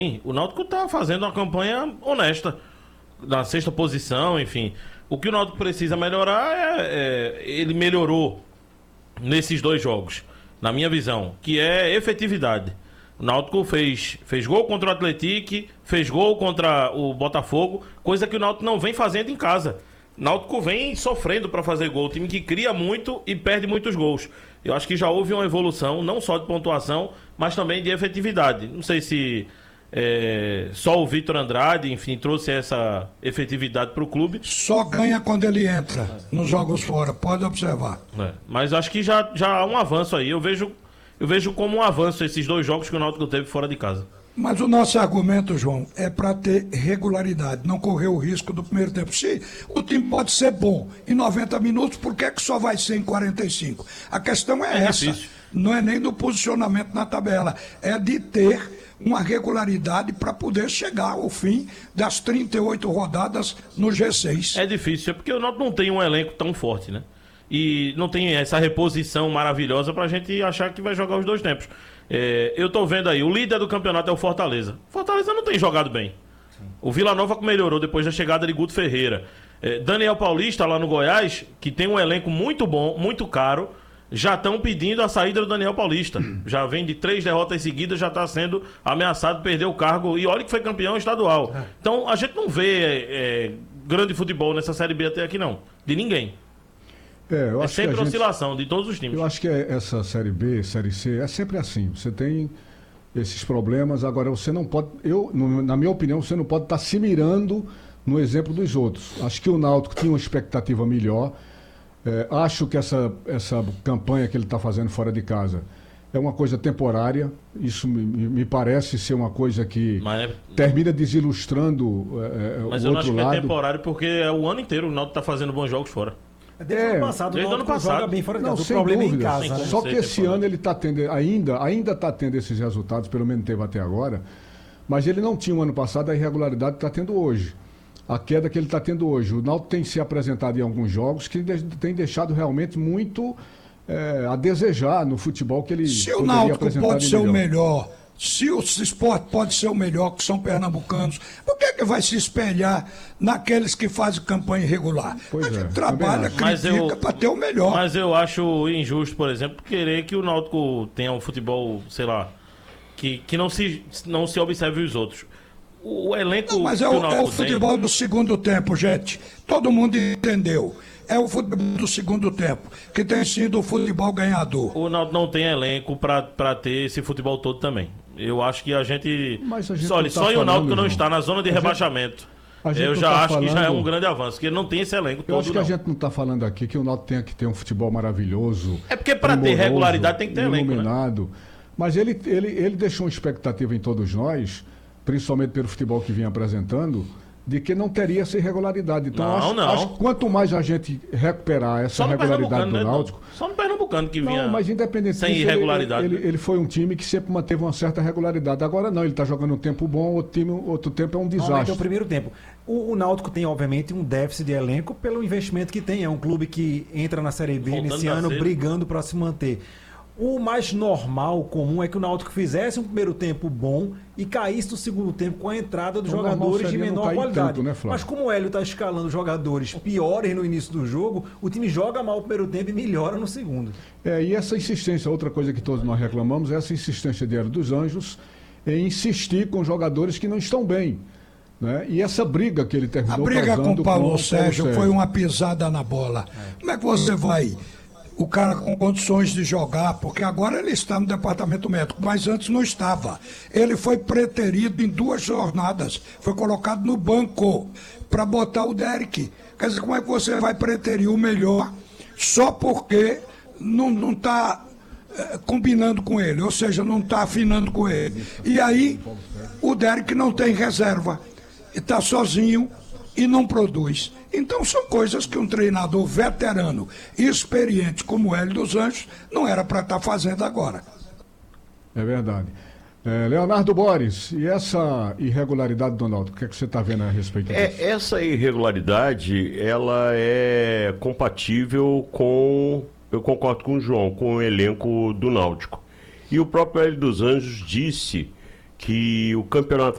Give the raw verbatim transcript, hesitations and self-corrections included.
O Náutico está fazendo uma campanha honesta, na sexta posição, enfim. O que o Náutico precisa melhorar é, é ele melhorou nesses dois jogos, na minha visão, que é efetividade. O Náutico fez, fez gol contra o Atlético, fez gol contra o Botafogo, coisa que o Náutico não vem fazendo em casa. O Náutico vem sofrendo para fazer gol, time que cria muito e perde muitos gols. Eu acho que já houve uma evolução, não só de pontuação, mas também de efetividade. Não sei se é, só o Vitor Andrade, enfim, trouxe essa efetividade para o clube. Só ganha quando ele entra nos jogos fora, pode observar. É, mas acho que já, já há um avanço aí. Eu vejo, eu vejo como um avanço esses dois jogos que o Náutico teve fora de casa. Mas o nosso argumento, João, é para ter regularidade, não correr o risco do primeiro tempo. Se o time pode ser bom em noventa minutos, por que, é que só vai ser em quarenta e cinco? A questão é, é essa, difícil. Não é nem do posicionamento na tabela, é de ter uma regularidade para poder chegar ao fim das trinta e oito rodadas no G seis. É difícil, é porque o Náutico não tem um elenco tão forte, né? E não tem essa reposição maravilhosa pra gente achar que vai jogar os dois tempos. É, eu tô vendo aí, o líder do campeonato é o Fortaleza. Fortaleza não tem jogado bem. Sim. O Vila Nova melhorou depois da chegada de Guto Ferreira. É, Daniel Paulista, lá no Goiás, que tem um elenco muito bom, muito caro, já estão pedindo a saída do Daniel Paulista. Já vem de três derrotas seguidas, já está sendo ameaçado de perder o cargo. E olha que foi campeão estadual. Então a gente não vê é, é, grande futebol nessa Série B até aqui, não. De ninguém. É, eu é acho sempre que a oscilação gente, de todos os times. Eu acho que essa Série B, Série C, é sempre assim. Você tem esses problemas. Agora, você não pode... Eu, no, na minha opinião, você não pode estar se mirando no exemplo dos outros. Acho que o Náutico tinha uma expectativa melhor. É, acho que essa, essa campanha que ele está fazendo fora de casa é uma coisa temporária. Isso me, me parece ser uma coisa que é... termina desilustrando é, Mas o eu outro acho que lado. É temporário porque é o ano inteiro o Náutico está fazendo bons jogos fora. Desde o é, ano passado, desde o ano passado joga bem fora de não, casa. O problema dúvida. é em casa. Né? Só que esse ano ele está tendo, ainda ainda está tendo esses resultados, pelo menos teve até agora, mas ele não tinha o ano passado a irregularidade que está tendo hoje. A queda que ele está tendo hoje. O Náutico tem se apresentado em alguns jogos que tem deixado realmente muito é, a desejar no futebol que ele Se o Náutico pode ser melhor. o melhor, se o Sport pode ser o melhor, que são pernambucanos, por que, que vai se espelhar naqueles que fazem campanha irregular? Pois a gente é, trabalha, critica para ter o melhor. Mas eu acho injusto, por exemplo, querer que o Náutico tenha um futebol, sei lá, que, que não, se, não se observe os outros. O, o elenco. Não, mas é o, é o futebol tem... do segundo tempo, gente. Todo mundo entendeu. É o futebol do segundo tempo, que tem sido o futebol ganhador. O Náutico não tem elenco para ter esse futebol todo também. Eu acho que a gente. Mas a gente Olha, tá só o Náutico não João. está na zona de a rebaixamento. Gente, eu já tá acho falando... que já é um grande avanço, porque ele não tem esse elenco todo. Eu acho que não. a gente não está falando aqui que o Náutico tenha que ter um futebol maravilhoso. É porque para ter regularidade tem que ter elenco. Iluminado. Né? Mas ele, ele, ele deixou uma expectativa em todos nós, principalmente pelo futebol que vinha apresentando, de que não teria essa irregularidade. Então, não, acho, não. acho que quanto mais a gente recuperar essa regularidade do né? Náutico... Só no Pernambucano que vinha não, mas independente sem disso, irregularidade. Ele, ele, ele foi um time que sempre manteve uma certa regularidade. Agora não, ele está jogando um tempo bom, outro, time, outro tempo é um desastre. É o primeiro tempo. O, o Náutico tem, obviamente, um déficit de elenco pelo investimento que tem. É um clube que entra na Série B Voltando nesse ano ser. brigando para se manter. O mais normal, comum, é que o Náutico fizesse um primeiro tempo bom e caísse no segundo tempo com a entrada dos então, jogadores de menor qualidade. Tanto, né, Mas como o Hélio está escalando jogadores piores no início do jogo, o time joga mal o primeiro tempo e melhora no segundo. É, e essa insistência, outra coisa que todos nós reclamamos, é essa insistência de Hélio dos Anjos em insistir com jogadores que não estão bem. Né? E essa briga que ele terminou A briga com o Paulo, com o Paulo Sérgio, Sérgio foi uma pisada na bola. É. Como é que você vai... O cara com condições de jogar, porque agora ele está no departamento médico, mas antes não estava. Ele foi preterido em duas jornadas, foi colocado no banco para botar o Derek. Quer dizer, como é que você vai preterir o melhor só porque não está é, combinando com ele, ou seja, não está afinando com ele. E aí o Derek não tem reserva, está sozinho e não produz. Então são coisas que um treinador veterano e experiente como o Hélio dos Anjos não era para estar tá fazendo agora. É verdade. É, Leonardo Boris, e essa irregularidade do Náutico, o que, é que você está vendo a respeito disso? É, essa irregularidade, ela é compatível com, eu concordo com o João, com o elenco do Náutico. E o próprio Hélio dos Anjos disse que o campeonato